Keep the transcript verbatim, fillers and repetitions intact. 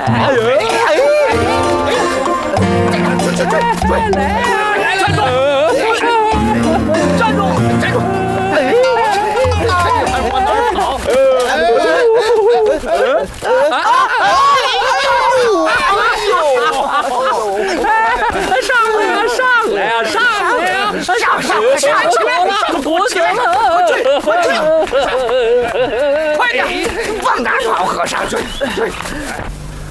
哎呦！追追追追！来站住！站住！站住！哎！往哪儿跑？上来呀！上来呀！上来呀！上上上上起来！躲起来！快追！快追！快点！往哪跑，和尚追追！